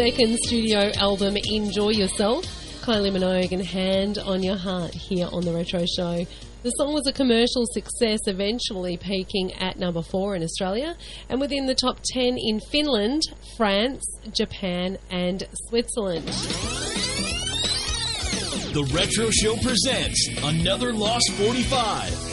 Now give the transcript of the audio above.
Second studio album, Enjoy Yourself. Kylie Minogue and Hand on Your Heart here on The Retro Show. The song was a commercial success, eventually peaking at number 4 in Australia and within the top 10 in Finland, France, Japan and Switzerland. The Retro Show presents another Lost 45.